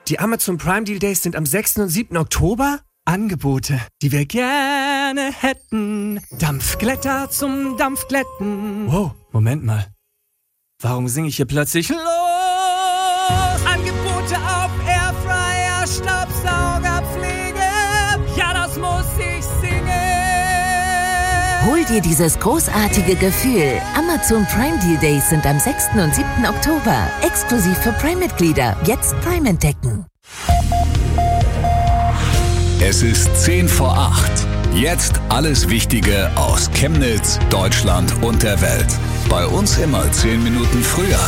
Die Amazon Prime Deal Days sind am 6. und 7. Oktober? Angebote, die wir gerne hätten. Dampfglätter zum Dampfglätten. Wow, Moment mal. Warum singe ich hier plötzlich los? Angebote auf Airfryer, Staubsaugerpflege. Ja, das muss ich singen. Hol dir dieses großartige Gefühl. Amazon Prime Deal Days sind am 6. und 7. Oktober. Exklusiv für Prime-Mitglieder. Jetzt Prime entdecken. Es ist 10 vor 8. Jetzt alles Wichtige aus Chemnitz, Deutschland und der Welt. Bei uns immer 10 Minuten früher.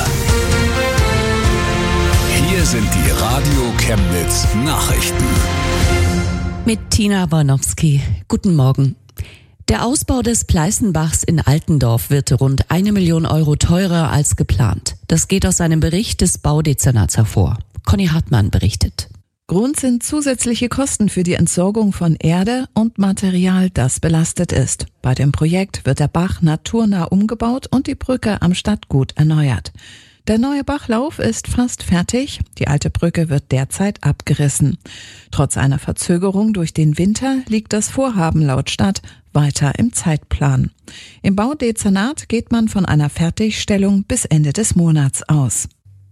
Hier sind die Radio Chemnitz Nachrichten. Mit Tina Bornowski. Guten Morgen. Der Ausbau des Pleißenbachs in Altendorf wird rund 1 Million Euro teurer als geplant. Das geht aus einem Bericht des Baudezernats hervor. Conny Hartmann berichtet. Grund sind zusätzliche Kosten für die Entsorgung von Erde und Material, das belastet ist. Bei dem Projekt wird der Bach naturnah umgebaut und die Brücke am Stadtgut erneuert. Der neue Bachlauf ist fast fertig, die alte Brücke wird derzeit abgerissen. Trotz einer Verzögerung durch den Winter liegt das Vorhaben laut Stadt weiter im Zeitplan. Im Baudezernat geht man von einer Fertigstellung bis Ende des Monats aus.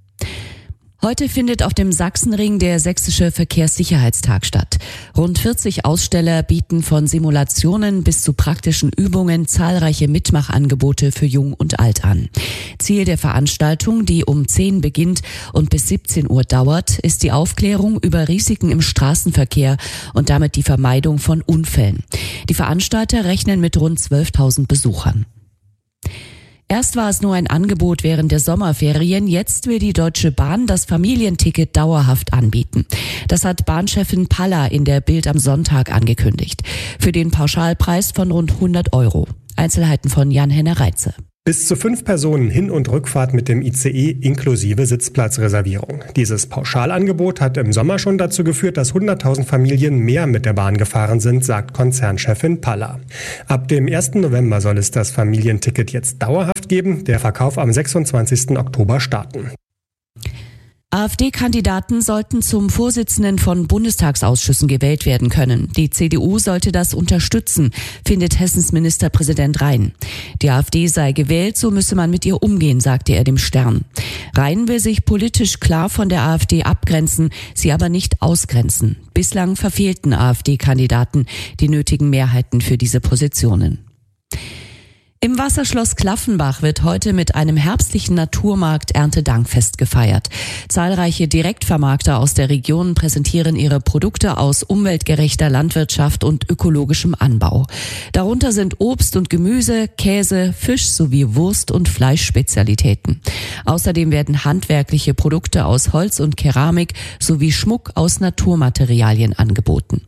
Heute findet auf dem Sachsenring der Sächsische Verkehrssicherheitstag statt. Rund 40 Aussteller bieten von Simulationen bis zu praktischen Übungen zahlreiche Mitmachangebote für Jung und Alt an. Ziel der Veranstaltung, die um 10 beginnt und bis 17 Uhr dauert, ist die Aufklärung über Risiken im Straßenverkehr und damit die Vermeidung von Unfällen. Die Veranstalter rechnen mit rund 12.000 Besuchern. Erst war es nur ein Angebot während der Sommerferien, jetzt will die Deutsche Bahn das Familienticket dauerhaft anbieten. Das hat Bahnchefin Palla in der Bild am Sonntag angekündigt. Für den Pauschalpreis von rund 100 Euro. Einzelheiten von Jan-Henner Reitze. Bis zu 5 Personen Hin- und Rückfahrt mit dem ICE inklusive Sitzplatzreservierung. Dieses Pauschalangebot hat im Sommer schon dazu geführt, dass 100.000 Familien mehr mit der Bahn gefahren sind, sagt Konzernchefin Palla. Ab dem 1. November soll es das Familienticket jetzt dauerhaft geben, der Verkauf am 26. Oktober starten. AfD-Kandidaten sollten zum Vorsitzenden von Bundestagsausschüssen gewählt werden können. Die CDU sollte das unterstützen, findet Hessens Ministerpräsident Rhein. Die AfD sei gewählt, so müsse man mit ihr umgehen, sagte er dem Stern. Rhein will sich politisch klar von der AfD abgrenzen, sie aber nicht ausgrenzen. Bislang verfehlten AfD-Kandidaten die nötigen Mehrheiten für diese Positionen. Im Wasserschloss Klaffenbach wird heute mit einem herbstlichen Naturmarkt Erntedankfest gefeiert. Zahlreiche Direktvermarkter aus der Region präsentieren ihre Produkte aus umweltgerechter Landwirtschaft und ökologischem Anbau. Darunter sind Obst und Gemüse, Käse, Fisch sowie Wurst- und Fleischspezialitäten. Außerdem werden handwerkliche Produkte aus Holz und Keramik sowie Schmuck aus Naturmaterialien angeboten.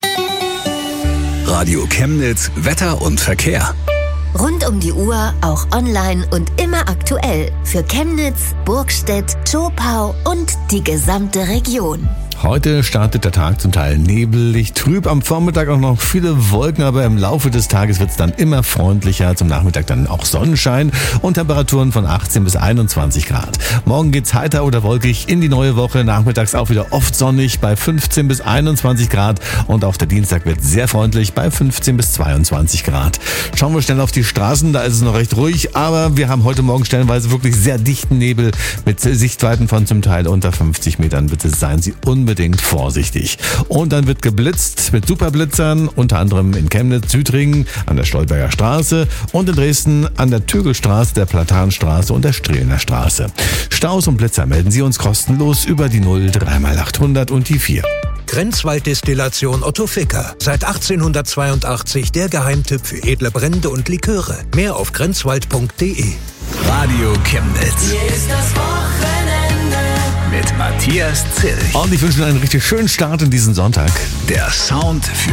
Radio Chemnitz, Wetter und Verkehr. Rund um die Uhr, auch online und immer aktuell. Für Chemnitz, Burgstedt, Zschopau und die gesamte Region. Heute startet der Tag zum Teil nebelig, trüb, am Vormittag auch noch viele Wolken, aber im Laufe des Tages wird es dann immer freundlicher, zum Nachmittag dann auch Sonnenschein und Temperaturen von 18 bis 21 Grad. Morgen geht's heiter oder wolkig in die neue Woche, nachmittags auch wieder oft sonnig bei 15 bis 21 Grad und auch der Dienstag wird sehr freundlich bei 15 bis 22 Grad. Schauen wir schnell auf die Straßen, da ist es noch recht ruhig, aber wir haben heute Morgen stellenweise wirklich sehr dichten Nebel mit Sichtweiten von zum Teil unter 50 Metern. Bitte seien Sie unbedingt vorsichtig. Und dann wird geblitzt mit Superblitzern, unter anderem in Chemnitz, Südringen, an der Stolberger Straße und in Dresden an der Tögelstraße, der Platanstraße und der Strehlener Straße. Staus und Blitzer melden Sie uns kostenlos über die 0 3x800 und die 4. Grenzwalddestillation Otto Ficker. Seit 1882 der Geheimtipp für edle Brände und Liköre. Mehr auf grenzwald.de. Radio Chemnitz. Hier ist das Wochenende Mit Matthias Zilch. Und ich wünsche Ihnen einen richtig schönen Start in diesen Sonntag. Der Sound für